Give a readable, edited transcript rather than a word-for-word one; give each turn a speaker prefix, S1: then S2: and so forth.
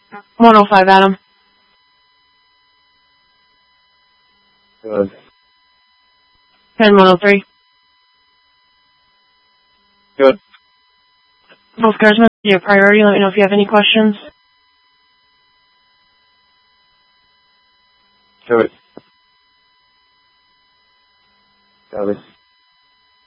S1: 105, Adam.
S2: Good.
S1: 10103.
S2: Good.
S1: Both guardsmen, your priority. Let me know if you have any questions.
S2: Good. Got it.